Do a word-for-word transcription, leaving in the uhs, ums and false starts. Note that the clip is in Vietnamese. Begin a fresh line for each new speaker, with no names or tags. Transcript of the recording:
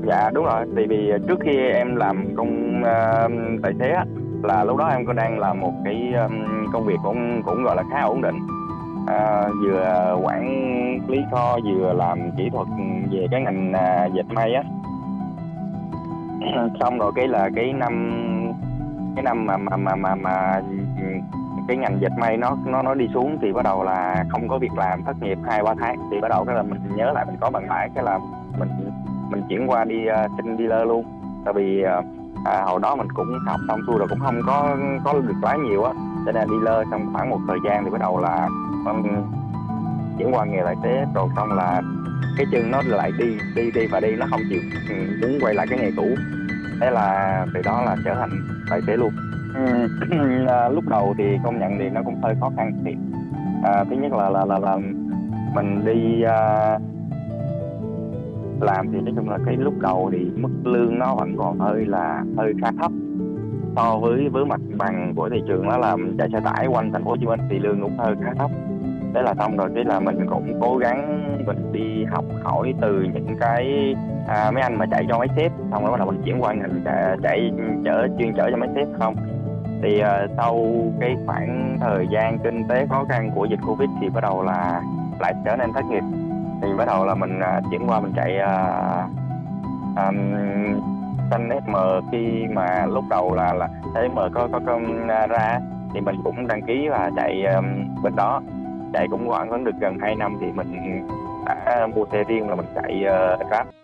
Dạ đúng rồi, tại vì trước khi em làm công ờ, tài xế á, là lúc đó em có đang làm một cái ừm, công việc cũng cũng gọi là khá ổn định. À, vừa quản lý kho vừa làm kỹ thuật về cái ngành à, dệt may á. Xong rồi cái là cái năm cái năm mà mà mà mà mà cái ngành dệt may nó nó nó đi xuống thì bắt đầu là không có việc làm, thất nghiệp hai ba tháng, thì bắt đầu cái là mình nhớ lại mình có bằng lái, cái là mình mình chuyển qua đi uh, xin dealer luôn. Tại vì uh, à, hồi đó mình cũng học xong xuôi rồi cũng không có có được lái nhiều á, cho nên dealer trong khoảng một thời gian thì bắt đầu là um, chuyển qua nghề tài xế. Rồi xong là cái chân nó lại đi đi đi và đi, nó không chịu ừ, muốn quay lại cái nghề cũ. Thế là từ đó là trở thành tài xế luôn. Ừ, à, lúc đầu thì công nhận thì nó cũng hơi khó khăn thiệt. À, thứ nhất là là là, là mình đi à, làm thì nói chung là cái lúc đầu thì mức lương nó vẫn còn hơi là hơi khá thấp so với với mặt bằng của thị trường. Nó làm chạy xe tải quanh thành phố Hồ Chí Minh thì lương cũng hơi khá thấp. Thế là xong rồi cái là mình cũng cố gắng mình đi học hỏi từ những cái à, mấy anh mà chạy cho máy xếp, xong rồi bắt đầu mình chuyển qua ngành chạy, chạy chở chuyên chở cho máy xếp không. Thì uh, sau cái khoảng thời gian kinh tế khó khăn của dịch Covid thì bắt đầu là lại trở nên thất nghiệp, thì bắt đầu là mình uh, chuyển qua mình chạy uh, um, xanh ép em. Khi mà lúc đầu là là ép em có có, có uh, ra thì mình cũng đăng ký và chạy um, bên đó, chạy cũng khoảng được gần hai năm thì mình đã mua xe riêng là mình chạy uh, Grab.